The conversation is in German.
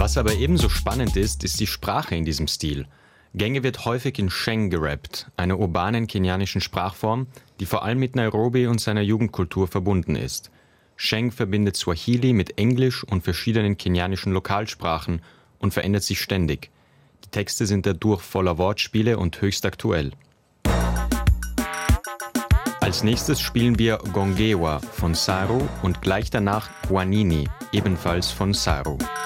Was aber ebenso spannend ist die Sprache in diesem Stil. Genge wird häufig in Sheng gerappt, einer urbanen kenianischen Sprachform, die vor allem mit Nairobi und seiner Jugendkultur verbunden ist. Sheng verbindet Swahili mit Englisch und verschiedenen kenianischen Lokalsprachen und verändert sich ständig. Die Texte sind dadurch voller Wortspiele und höchst aktuell. Als nächstes spielen wir Gongewa von Saru und gleich danach Guanini, ebenfalls von Saru.